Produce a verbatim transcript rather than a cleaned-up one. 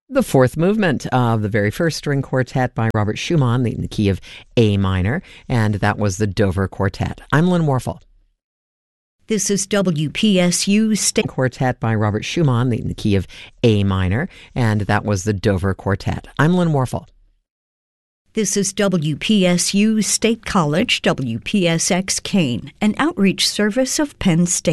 The fourth movement of the very first string quartet by Robert Schumann in the key of A minor, and that was the Dover Quartet. I'm Lynn Warfel. This is W P S U State Quartet by Robert Schumann in the key of A minor, and that was the Dover Quartet. I'm Lynn Warfel. This is W P S U State College, W P S X Kane, an outreach service of Penn State.